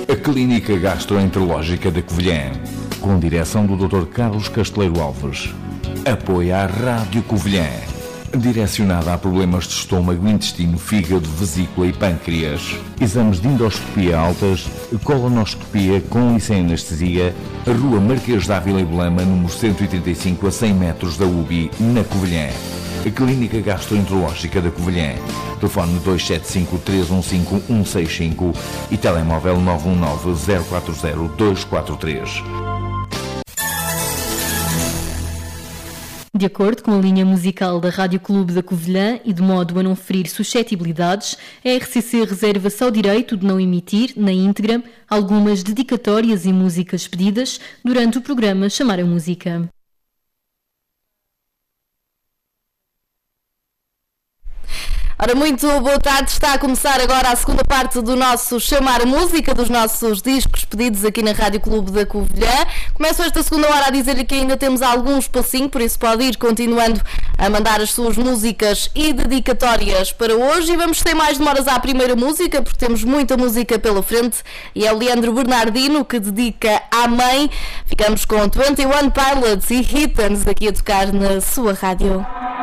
a Clínica Gastroenterológica da Covilhã, com direção do Dr. Carlos Casteleiro Alves. Apoia a Rádio Covilhã, direcionada a problemas de estômago, intestino, fígado, vesícula e pâncreas. Exames de endoscopia altas, colonoscopia com e sem anestesia. Rua Marquês de Ávila e Belema, número 135, a 100 metros da UBI, na Covilhã. A Clínica Gastroenterológica da Covilhã. Telefone 275-315-165 e telemóvel 919-040-243. De acordo com a linha musical da Rádio Clube da Covilhã e de modo a não ferir suscetibilidades, a RCC reserva só o direito de não emitir, na íntegra, algumas dedicatórias e músicas pedidas durante o programa Chamar a Música. Ora, muito boa tarde, está a começar agora a segunda parte do nosso Chamar a Música, dos nossos discos pedidos aqui na Rádio Clube da Covilhã. Começo esta segunda hora a dizer-lhe que ainda temos algum espacinho, por isso pode ir continuando a mandar as suas músicas e dedicatórias para hoje. E vamos sem mais demoras à primeira música, porque temos muita música pela frente, e é o Leandro Bernardino que dedica à mãe. Ficamos com 21 Pilots e Hitans aqui a tocar na sua rádio.